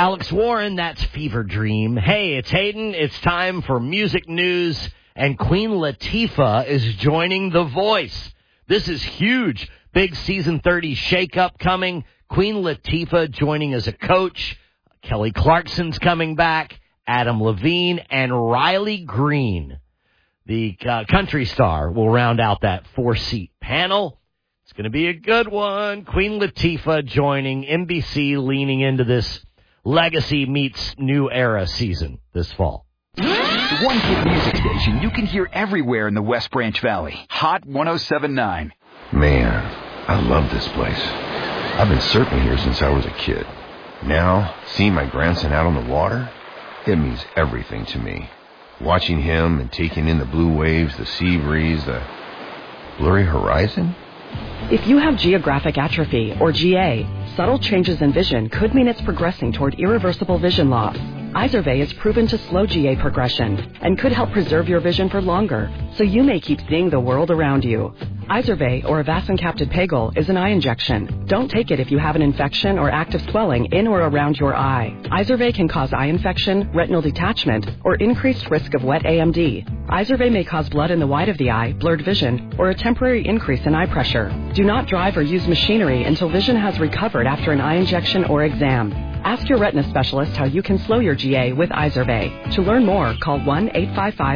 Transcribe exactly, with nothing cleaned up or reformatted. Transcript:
Alex Warren, that's Fever Dream. Hey, it's Hayden. It's time for music news, and Queen Latifah is joining The Voice. This is huge. Big season thirty shakeup coming. Queen Latifah joining as a coach. Kelly Clarkson's coming back. Adam Levine and Riley Green, the uh, country star, will round out that four-seat panel. It's going to be a good one. Queen Latifah joining N B C, leaning into this Legacy meets New Era season this fall. The one hit music station you can hear everywhere in the West Branch Valley. Hot one oh seven point nine. Man, I love this place. I've been surfing here since I was a kid. Now, seeing my grandson out on the water, it means everything to me. Watching him and taking in the blue waves, the sea breeze, the blurry horizon. If you have geographic atrophy, or G A, subtle changes in vision could mean it's progressing toward irreversible vision loss. Izervay is proven to slow G A progression and could help preserve your vision for longer, so you may keep seeing the world around you. Izervay, or avacincaptad pegol, is an eye injection. Don't take it if you have an infection or active swelling in or around your eye. Izervay can cause eye infection, retinal detachment, or increased risk of wet A M D. Izervay may cause blood in the white of the eye, blurred vision, or a temporary increase in eye pressure. Do not drive or use machinery until vision has recovered after an eye injection or exam. Ask your retina specialist how you can slow your G A with Izervay. To learn more, call one eight five five